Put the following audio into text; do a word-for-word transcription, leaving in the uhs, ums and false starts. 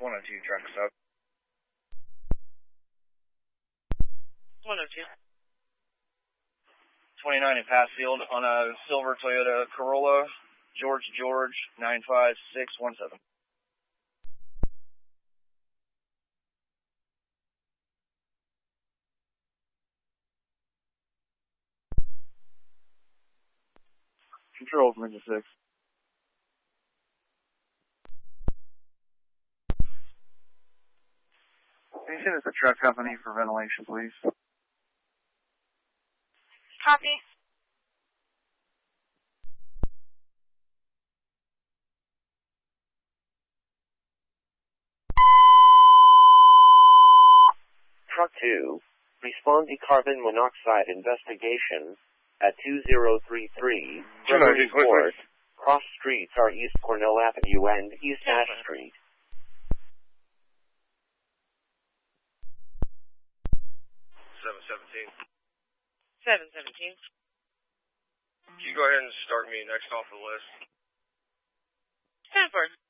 one oh two, traffic stop. one oh two. twenty-nine in Passfield on a silver Toyota Corolla, George George, nine five six one seven. Control, Ninja six. Can you send us a truck company for ventilation, please? Copy. Truck two, respond to carbon monoxide investigation at two zero three three, Gregory Court, cross streets are East Cornell Avenue and East Ash Street. seven seventeen. seven seventeen. Can you go ahead and start me next off the list? ten four.